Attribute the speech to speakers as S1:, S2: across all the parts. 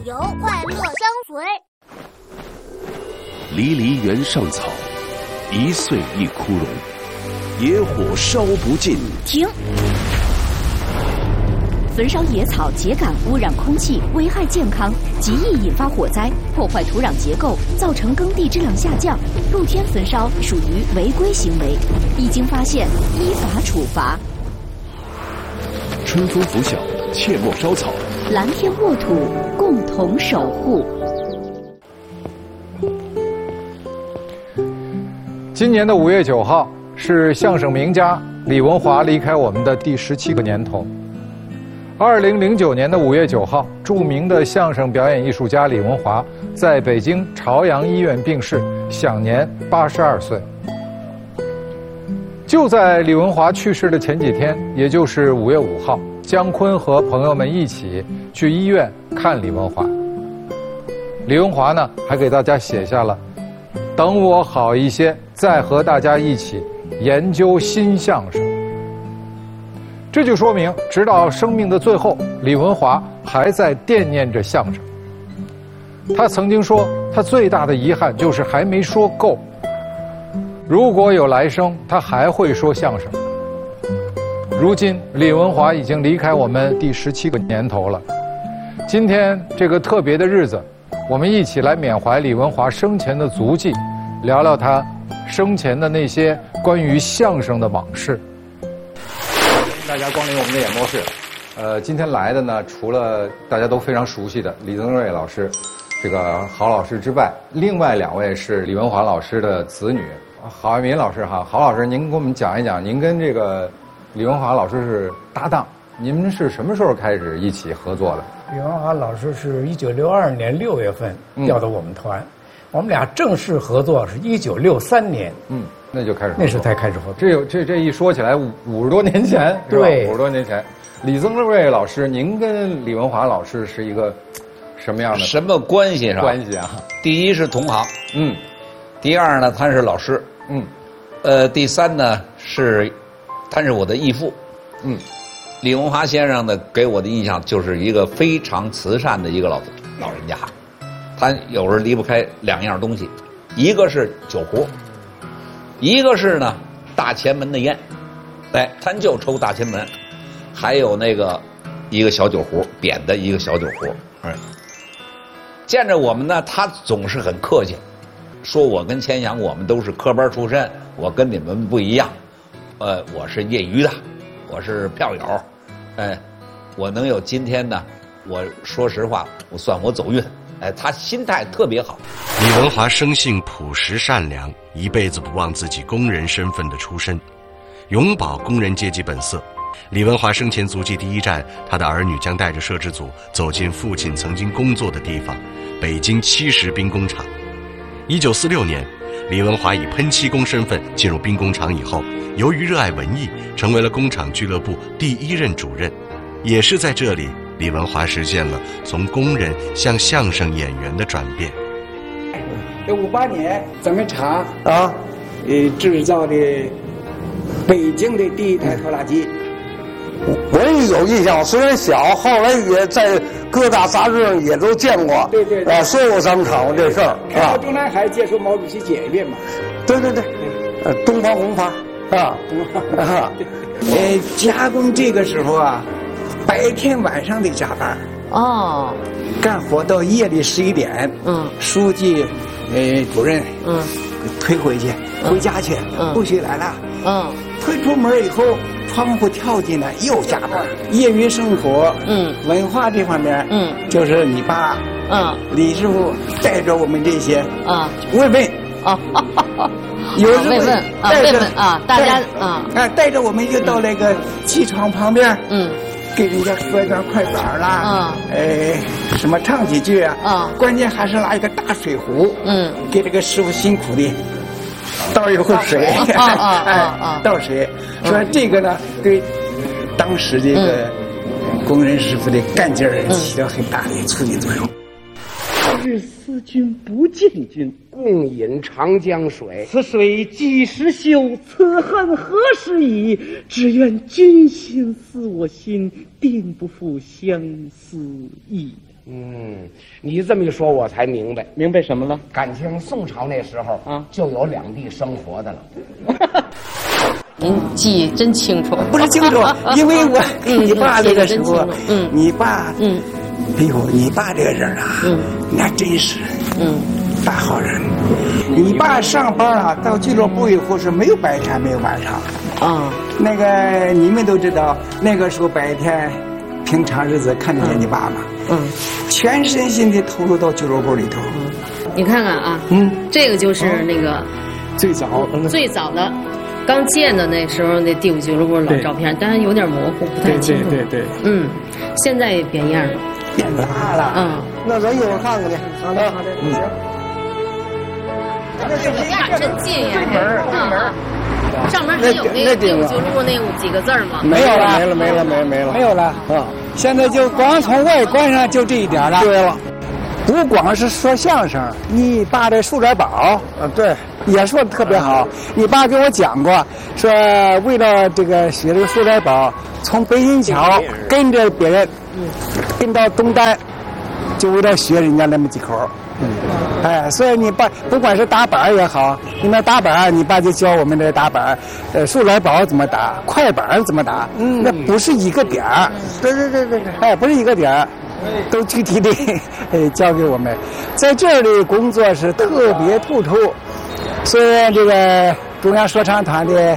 S1: 游，快乐相随。
S2: 离离原上草，一岁一枯荣。野火烧不尽。
S3: 停！焚烧野草秸秆污染空气，危害健康，极易引发火灾，破坏土壤结构，造成耕地质量下降。露天焚烧属于违规行为，一经发现依法处罚。
S2: 春风拂晓，切莫烧草。
S3: 蓝天沃土，共同守护。
S4: 今年的5月9号是相声名家李文华离开我们的第17个年头。2009年的5月9号，著名的相声表演艺术家李文华在北京朝阳医院病逝，享年82岁。就在李文华去世的前几天，也就是5月5号，姜昆和朋友们一起去医院看李文华。李文华呢，还给大家写下了“等我好一些，再和大家一起研究新相声”。这就说明，直到生命的最后，李文华还在惦念着相声。他曾经说，他最大的遗憾就是还没说够。如果有来生，他还会说相声。如今，李文华已经离开我们第17个年头了。今天这个特别的日子，我们一起来缅怀李文华生前的足迹，聊聊他生前的那些关于相声的往事。大家光临我们的演播室。今天来的呢，除了大家都非常熟悉的李增瑞老师、这个郝老师之外，另外2位是李文华老师的子女。郝爱民老师哈，郝老师，您给我们讲一讲，您跟这个李文华老师是搭档，你们是什么时候开始一起合作的？
S5: 李文华老师是1962年6月份调到我们团，我们俩正式合作是1963年。
S4: 那就开始合作，
S5: 那时候才开始合作。
S4: 这一说起来50多年前，是吧？
S5: 对，
S4: 50多年前。李增瑞老师，您跟李文华老师是一个什么样的
S6: 什么关系？是吧？
S4: 关系啊？
S6: 第一是同行，第二呢他是老师，第三呢是他是我的义父，李文华先生呢给我的印象就是一个非常慈善的一个老人家，他有时候离不开2样东西，一个是酒壶，一个是呢大前门的烟，他就抽大前门，还有那个一个小酒壶，扁的一个小酒壶。见着我们呢，他总是很客气，说我跟千祥我们都是科班出身，我跟你们不一样，我是业余的，我是票友，我能有今天呢，我说实话，我算我走运。他心态特别好。
S7: 李文华生性朴实善良，一辈子不忘自己工人身份的出身，永葆工人阶级本色。李文华生前足迹第一站，他的儿女将带着摄制组走进父亲曾经工作的地方——北京70兵工厂。1946年，李文华以喷漆工身份进入兵工厂以后，由于热爱文艺，成为了工厂俱乐部第1任主任。也是在这里，李文华实现了从工人向相声演员的转变。
S8: 这58年，咱们厂制造的北京的第1台拖拉机。
S9: 我也有印象，虽然小，后来也在各大杂志上也都见过。
S8: 对，
S9: 说过咱们厂这事儿
S8: 啊。中南海接受毛主席检阅嘛。
S9: 对，东方红发
S8: 加工这个时候啊，白天晚上得加班。干活到夜里11点。书记，主任，推回去，回家去，不许来了。推出门以后，窗户跳进来又加班。业余生活，文化这方面，就是你爸，李师傅带着我们这些，慰问，有时候慰问
S3: 大家
S8: 带着我们就到那个机床旁边，给人家说一段快板啦，什么唱几句啊，关键还是拿一个大水壶，给这个师傅辛苦的倒一会儿水，倒水，说这个呢对当时这个工人师傅的干劲儿起到很大的促进作用。
S10: 日思君不见君，共饮长江水。此水几时休？此恨何时已？只愿君心似我心，定不负相思意。 你这么一说，我才明白。
S11: 明白什么了？
S10: 感情宋朝那时候啊，就有两地生活的了。
S12: 您记忆真清楚。
S8: 不是清楚，因为你爸这个时候，你爸，哎呦，你爸这个人啊，那真是，大好人。你爸上班啊，到俱乐部以后是没有白天没有晚上。啊，那个你们都知道，那个时候白天，平常日子看得见你爸吗？全身心的投入到俱乐部里头。
S12: 你看看啊，这个就是那个
S10: 最早
S12: 的。刚建的那时候那第五俱乐部老照片，但是有点模糊，不太清楚。
S10: 对，
S12: 现在也变样了，
S8: 变大了。
S9: 那咱一会儿看看去。
S10: 好的，行。
S12: 那真近呀！上面还有那个第五俱乐部那几个字吗？
S10: 没有了，
S9: 没有了
S10: 啊！现在就光从外观上就这一点了。
S9: 对了。
S10: 不光是说相声，你爸这数点宝，
S9: 对，
S10: 也说的特别好。你爸给我讲过，说为了这个学这个数点宝，从北新桥跟着别人，跟到东单，就为了学人家那么几口。所以你爸不管是打板也好，你那打板，你爸就教我们这打板，数点宝怎么打，快板怎么打，那不是一个点儿。
S9: 对，
S10: 不是一个点儿。都具体的教给我们，在这里工作是特别突出。虽然这个中央说唱团的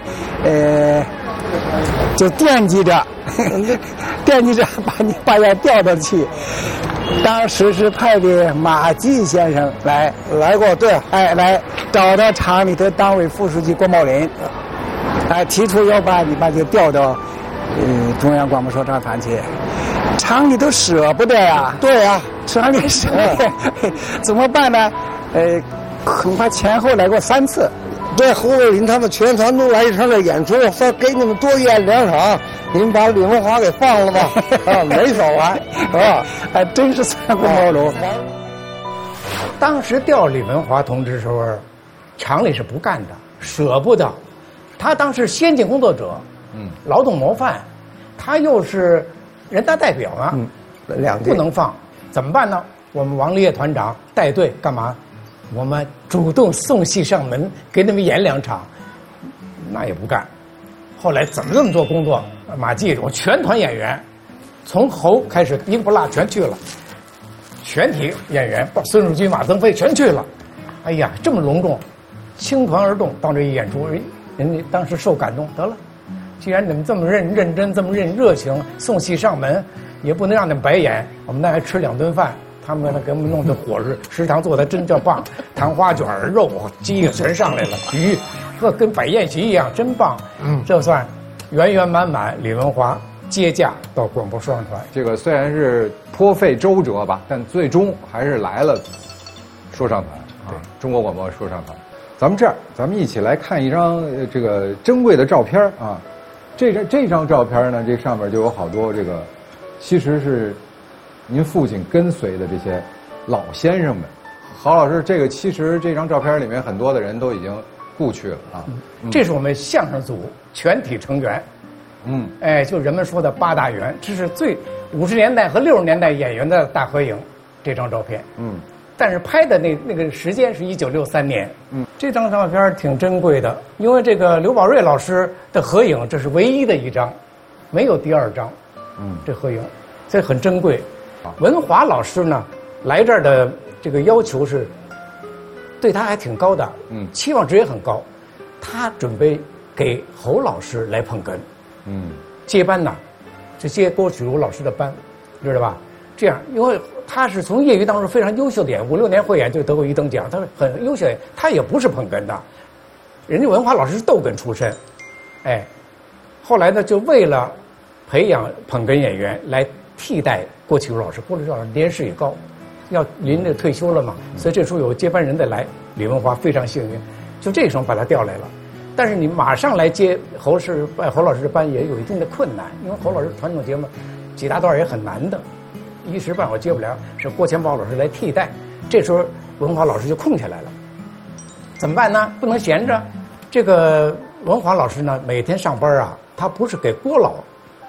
S10: 就惦记着把你爸要调到去。当时是派的马季先生来过，对，来找到厂里头党委副书记郭茂林，提出要把你爸就调到中央广播说唱团去。厂里都舍不得呀，
S9: 对呀，
S10: 厂里舍不得，怎么办呢？恐怕前后来过3次。
S9: 这侯伟林他们全团都来一场的演出，说给你们多演2场，你们把李文华给放了吧，没少来，
S10: 还真是三顾茅庐。当时调李文华同志的时候，厂里是不干的，舍不得。他当时先进工作者，劳动模范，他又是人大代表啊，不能放，怎么办呢？我们王立业团长带队干嘛？我们主动送戏上门，给他们演2场，那也不干。后来怎么这么多工作？马季，我全团演员，从侯开始一个不落全去了，全体演员，孙汝军、马增飞全去了。哎呀，这么隆重，倾团而动，到这一演出，人家当时受感动，得了。既然你们这么认真，这么热情，送戏上门，也不能让你们白演。我们那还吃2顿饭，他们给我们弄的伙食堂做的真叫棒，糖花卷、肉、鸡全上来了，鱼，跟摆宴席一样，真棒。这算圆圆满满。李文华接驾到广播说唱团，
S4: 这个虽然是颇费周折吧，但最终还是来了说唱团啊，中国广播说唱团。咱们这样，咱们一起来看一张这个珍贵的照片啊。这张照片呢，这上面就有好多这个，其实是您父亲跟随的这些老先生们。郝老师，其实这张照片里面很多的人都已经故去了啊。
S10: 这是我们相声组全体成员。就人们说的8大员，这是最50年代和60年代演员的大合影。这张照片，但是拍的那个时间是1963年。这张照片挺珍贵的，因为这个刘宝瑞老师的合影，这是唯一的一张，没有第2张。这合影，这很珍贵。文华老师呢，来这儿的这个要求是，对他还挺高的，期望值也很高。他准备给侯老师来捧哏，接班呐，就接郭启儒老师的班，知道吧？这样，因为他是从业余当中非常优秀的演员，5、6年汇演就得过1等奖，他是很优秀的。他也不是捧哏的，人家文华老师是逗哏出身，后来呢，就为了培养捧哏演员来替代郭启儒老师。郭启儒老师年事已高，要临着退休了嘛，所以这时候有接班人的来，李文华非常幸运，就这时候把他调来了。但是你马上来接侯老师的班也有一定的困难，因为侯老师传统节目几大段也很难的。一时半会儿接不了，是郭钱宝老师来替代。这时候文华老师就空下来了，怎么办呢？不能闲着。这个文华老师呢，每天上班啊，他不是给郭老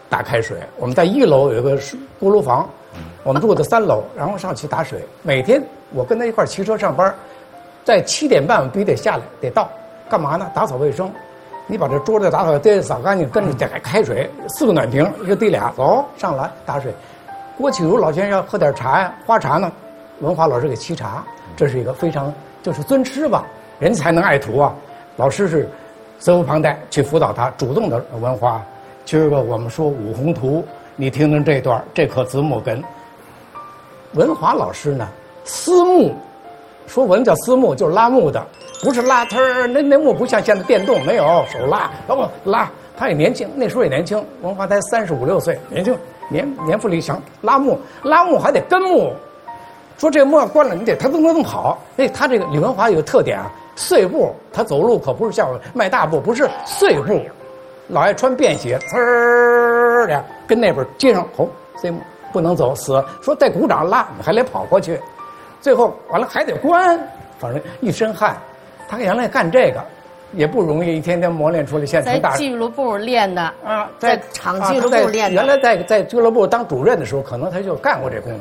S5: 打开水。我们在1楼有一个锅炉房，我们住的3楼，然后上去打水。每天我跟他一块骑车上班，在7点半我们必须得下来得到，干嘛呢？打扫卫生。你把这桌子打扫得扫干净，跟着得开水，4个暖瓶，一个兑俩，走上来打水。郭启儒老先生要喝点茶呀，花茶呢，文华老师给沏茶，这是一个非常就是尊师吧，人才能爱徒啊。老师是责无旁贷去辅导他，主动的文华。今儿个我们说五宏图，你听听这段，这可子母根。文华老师呢，私募，说文叫私募，就是拉木的。不是拉那木不像现在电动，没有手拉，然后拉，他也年轻，那时候也年轻，文华才35、6岁，年轻，年富力强，拉木还得跟木，说这木要关了，你得他不能跑。他这个李文华有个特点啊，碎步，他走路可不是像迈大步，不是碎步，老爱穿便鞋，的跟那边接上头，碎木不能走死，说带鼓掌拉，还得跑过去，最后完了还得关，反正一身汗。他原来干这个也不容易，一天天磨练出来。现在
S12: 在俱乐部练的啊，在厂俱乐部练的。
S5: 原来在俱乐部当主任的时候，可能他就干过这工作。